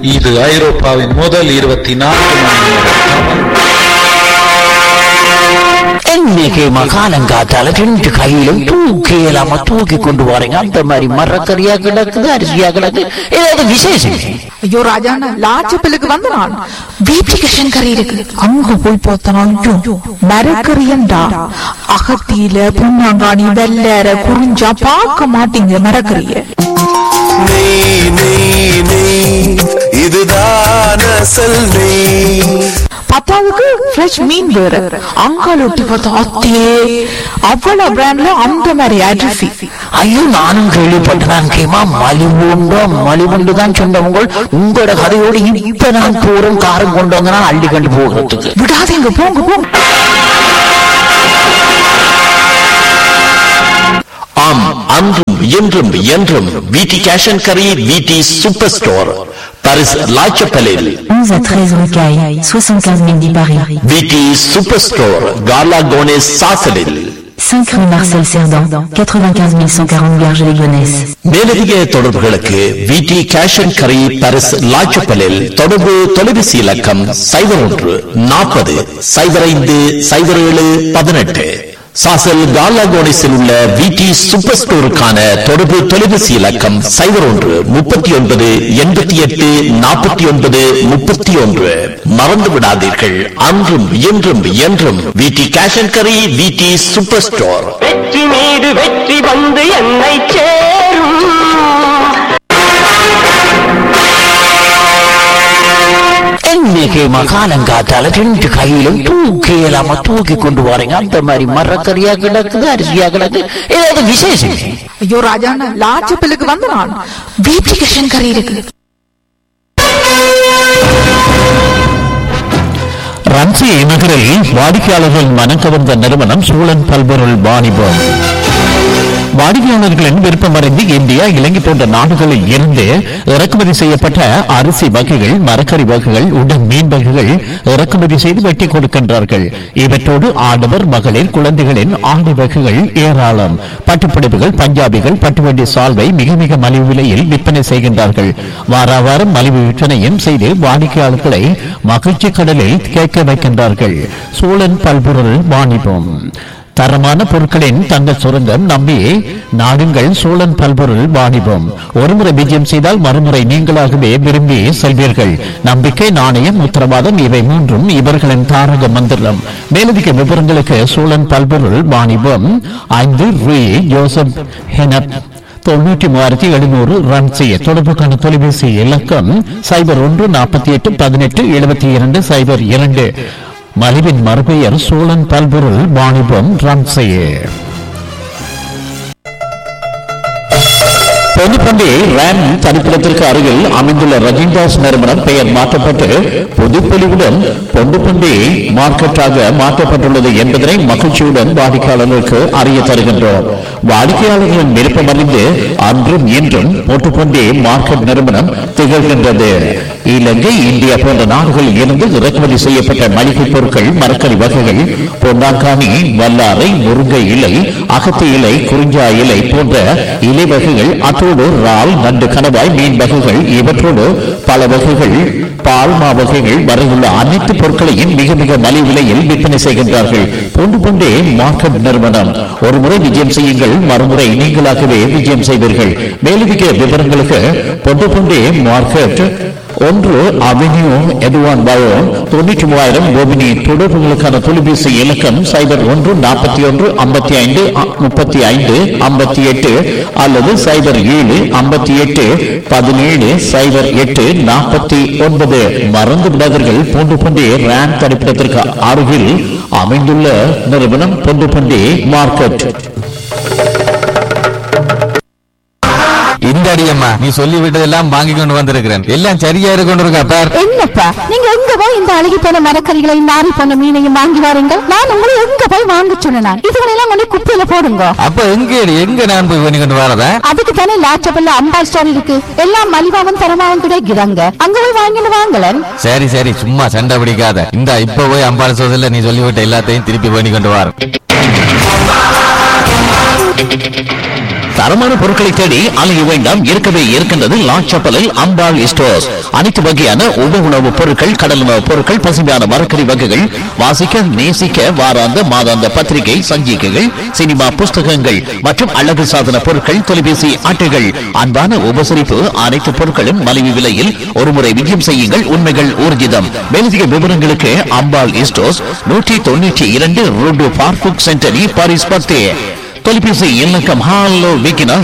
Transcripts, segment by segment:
இது ஐரோப்பாவின் முதல் 24 மணி நேர இன்னைக்கு மகாலங்காத்தால ரெண்டு கையிலும் தூக்கி இல்லாம தூக்கி கொண்டு வரீங்க. அந்த மாதிரி மரக்கறியா கிடக்குது, அரிசியா கிடக்கு, ஏதாவது விசேஷம்? ஐயோ ராஜாண்ணா, லாச்சப்பிலுக்கு வந்த நான் வீட்டுக்கு கறி இருக்கு, அங்க போய் பார்த்தனா மரக்கறியண்டா அகத்தியில புண்ணாங்காணி வெள்ளற குறிஞ்சா பார்க்க மாட்டீங்க மரக்கறிய. இதுதான் அசல் நெய். பத்தாவதுக்கு ஃப்ரெஷ் மீன் வேற, அங்காலோட்டு பார்த்தா அத்தே அவ்வளவு பிராண்ட்ல அந்த மாதிரி அரிசி. ஐயோ நானும் கேள்விப்பட்டேன். கேமா மலிவுண்டு தான் சொன்னவங்க. உங்களோட கதையோடு இப்ப நான் போறோம் காரம் கொண்டு வந்தா அள்ளி கண்டு போகிறதுக்கு விடாதீங்க, போங்க போங்க. ஆம், அன்றும் இன்றும் என்றும் வீட்டி cash and curry, வீட்டி super store, Paris லாச்சப்பலில் 11 à 13 rue Caille, 75 010 Paris. வீட்டி super store, காலா கோனேஸ் சாசலில் 5 rue Marcel Cerdan, 95 140 Garges-les-Gonesse. மேலதிக தொடர்புகளுக்கு வீட்டி கேஷ் அண்ட் கரி, பாரிஸ் லாச்சப்பலில் தொடர்பு தொலைபேசி இலக்கம் 01 40 05 07 18. சாசல் காலாகோனிஸில் உள்ள வீட்டி சூப்பர் ஸ்டோருக்கான தொடர்பு தொலைபேசி இலக்கம் 01 39 88 49 31. மறந்து விடாதீர்கள், அன்றும் இன்றும் என்றும் வீட்டி cash and curry, வீட்டி super store. வெற்றி மீது வெற்றி வந்து என்னை சேரும். இன்னைக்கு மகாலங்காத்தால ரெண்டு கையிலும் தூக்கி இல்லாம தூக்கி கொண்டு வரீங்க. அந்த மாதிரி மரக்கறியா கிடக்குது, அரிசியா கிடக்கு, ஏதாவது விசேஷம்? ஐயோ ராஜாண்ணா, லாச்சப்பிலுக்கு வந்த நான் வீட்டுக்கு கறி இருக்கு. ரன்சி நகரில் வாடிக்கையாளர்கள் மனக்கவர்ந்த நிறுவனம் சூழன் பல்பொருள் வாணிபம். வாடிக்கையாளர்களின் விருப்பமறிந்து இந்தியா, இலங்கை போன்ற நாடுகளில் இருந்து இறக்குமதி செய்யப்பட்ட அரிசி வகைகள், மரக்கறி வகைகள், உடன் மீன் வகைகள் இறக்குமதி செய்து வெட்டி கொடுக்கின்றார்கள். இவற்றோடு ஆடவர், மகளிர், குழந்தைகளின் ஆடை வகைகள் ஏராளம். பட்டுப்புடவைகள், பஞ்சாபிகள், பட்டுவண்டி சால்வை மிக மிக மலிவு விலையில் விற்பனை செய்கின்றார்கள். வார வாரம் மலிவு விற்பனையும் செய்து வாடிக்கையாளர்களை மகிழ்ச்சி கடலில் கேட்க வைக்கின்றார்கள். சூழன் பல்பொருள் வாணிபம். தரமான பொருட்களின் தங்க சுரங்கம் நம்பி நாடுங்கள் சோழன் பல்பொருள் வாணிபம். ஒருமுறை விஜயம் செய்தால் மறுமுறை நீங்களாகவே விரும்பி செல்வீர்கள். நம்பிக்கை, நாணயம், உத்தரவாதம் இவை மூன்றும் இவர்களின் தாரக மந்திரம். மேலதிக விவரங்களுக்கு சோழன் பல்பொருள் வாணிபம் 5 ரூ ஜோசப் ஹெனப் 93,700 ரன் செய்ய தொடர்புக்கான தொலைபேசி இலக்கம் 01 48 18 72 02. மலிவின் மறுபெயர் சோழன் பல்பொருள் வாணிபம் ரன் செய்ய. பொதுப்பண்டி ரேம் தனிப்பிடத்திற்கு அருகில் அமைந்துள்ள ரஜினிதாஸ் நிறுவனம் பெயர் மாற்றப்பட்டு பொதுப்பொலிவுடன் பொண்டுப்பண்டி மார்க்கெட்டாக மாற்றப்பட்டுள்ளது என்பதனை மகிழ்ச்சியுடன் வாடிக்கையாளர்களுக்கு அறிய தருகின்றோம். வாடிக்கையாளர்களின் விருப்பம் அறிந்து அன்றும் இன்றும் பொட்டுப்பண்டி மார்க்கெட் நிறுவனம் திகழ்கின்றது. இலங்கை, இந்தியா போன்ற நாடுகளில் இருந்து இறக்குமதி செய்யப்பட்ட மளிகை பொருட்கள், மரக்கறி வகைகள், பொன்னாங்கானி, வல்லாரை, முருங்கை இலை, அகத்தி இலை, குறிஞ்சா இலை போன்ற இலை வகைகள், அத்தோடு இறால், நண்டு, கணவாய், மீன் வகைகள் இவற்றோடு பல வகைகள், பால்மா வகைகள் வரையுள்ள அனைத்து பொருட்களையும் மிக மிக மலிவு விலையில் விற்பனை செய்கின்றார்கள். பொண்டு பொண்டே மார்க்கெட் நிறுவனம். ஒரு முறை விஜயம் செய்யுங்கள், மறுமுறை நீங்களாகவே விஜயம் செய்வீர்கள். மேலதிக விவரங்களுக்கு பொண்டு பொண்டே மார்க்கெட் 1 அவென்யூ எட்வான் பயோன் 93,000 கோபினி. தொடர்புகளுக்கான தொலைபேசி இலக்கம் 01 41 55 35 58 அல்லது 07 58 17 08 49. மறந்து விடாதீர்கள், பொண்டு பண்டி ரேம் தரிப்பிடத்திற்கு அருகில் அமைந்துள்ள நிறுவனம் பொண்டு பண்டி மார்க்கெட். இந்த அடியம்மா, நீ சொல்லி விட்டதெல்லாம் வாங்கி கொண்டு வந்திருக்கிறேன். எல்லாம் சரியா இருக்கு பார். என்னப்பா நீங்க எங்க போய் இந்த அழுகி போன மரக்கறிகளை, நாரி போன மீனையும் வாங்கி வாருங்கள். நான் உங்களை எங்க போய் வாங்க சொன்னேன்? இதுகளெல்லாம் கொண்டு குப்பையில போடுங்க. அப்ப எங்க நான் போய் பண்ணி கொண்டு வரதா? அதுக்கு தானே லாச்சபல்ல அம்பாள் ஸ்டோர் இருக்கு. எல்லாம் மலிவாவும் தரமாவும் கிடைக்கிறாங்க. அங்க போய் வாங்கிட்டு வாங்கலன். சரி சரி, சும்மா சண்டை பிடிக்காத. இந்த இப்ப போய் அம்பாள் ஸ்டோர்ல நீ சொல்லிவிட்ட எல்லாத்தையும் திருப்பி பண்ணி கொண்டு வர. தரமான பொருட்களை தேடி அலைய வேண்டாம், இருக்கவே இருக்கின்றது லாச்சப்பலில் அம்பாள் ஸ்டோர்ஸ். அனைத்து வகையான உப உணவுப் பொருட்கள், கடல் உணவுப் பொருட்கள், பசுமையான மரக்கறி வகைகள், வாசிக்க நேசிக்க வாராந்த மாதாந்த பத்திரிகை சஞ்சிகைகள், சினிமா புஸ்தகங்கள் மற்றும் அழகு சாதன பொருட்கள், தொலைபேசி அட்டைகள், அன்பான உபசரிப்பு, அனைத்து பொருட்களும் மலிவு விலையில். ஒருமுறை விஜயம் செய்யுங்கள், உண்மைகள் ஊர்ஜிதம். மேலதிக விவரங்களுக்கு அம்பாள் ஸ்டோர்ஸ் 192 ரோடு பார்புக் சென்டரி பாரிஸ் 10. தொலைபேசி இலக்கம் ஹாலோ விக்கினா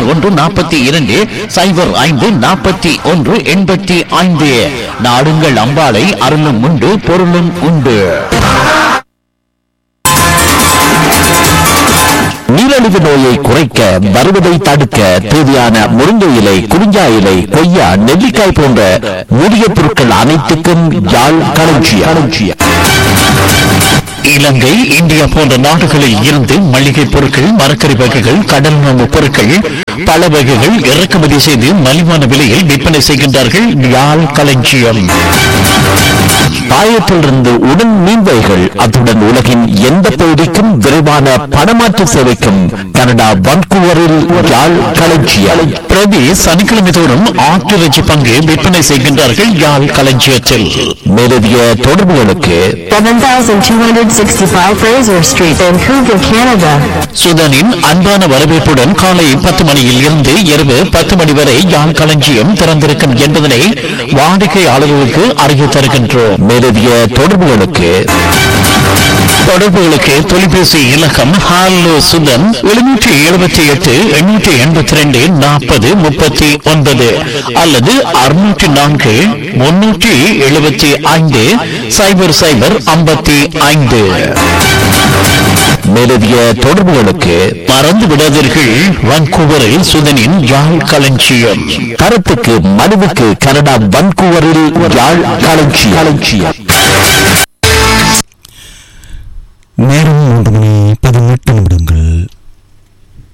0142-0541-85. நாடுங்கள் அம்பாளை, அருளும் உண்டு பொருளும் உண்டு. நீரிழிவு நோயை குறைக்க, வருவதை தடுக்க தேவையான முருங்கை இலை, குறிஞ்சா இலை, கொய்யா, நெல்லிக்காய் போன்ற மூலிகை பொருட்கள் அனைத்துக்கும் யாழ் களஞ்சியம். இலங்கை, இந்தியா போன்ற நாடுகளில் இருந்து மளிகை பொருட்கள், மரக்கறி வகைகள், கடல் உணவுப் பொருட்கள், பல வகைகள் இறக்குமதி செய்து மலிவான விலையில் விற்பனை செய்கின்றார்கள். யாழ் களஞ்சியம். பாயத்திலிருந்து உடன் மீன்வைகள், அத்துடன் உலகின் எந்த பகுதிக்கும் விரைவான பணமாற்று சேவைக்கும் கனடா வன்கூவரில் யாழ் களஞ்சியம். பிரதி சனிக்கிழமை தோறும் ஆட்டிறைச்சி பங்கு விற்பனை செய்கின்றார்கள் யாழ் களஞ்சியத்தில். மேலதிக தொடர்புகளுக்கு 7265 Fraser Street, Vancouver, Canada. சுதனின் அன்பான வரவேற்புடன் காலை 10 மணியில் இருந்து இரவு 10 மணி வரை யாழ் களஞ்சியம் திறந்திருக்கும் என்பதனை வாடிக்கையாளர்களுக்கு அறிய தருகின்றோம். மேலதிக தொடர்புகளுக்கு தொலைபேசி இலக்கம் ஹாலோ சுதன் 778-882-4039 அல்லது 604-375-0055. மேலதிக தொடர்புகளுக்கு மறந்து விடாதீர்கள், வான்கூவரில் சுதனின் யாழ் களஞ்சியம். கருத்துக்கு மனுவுக்கு கனடா வன்கூவரில் யாழ் களஞ்சியம்.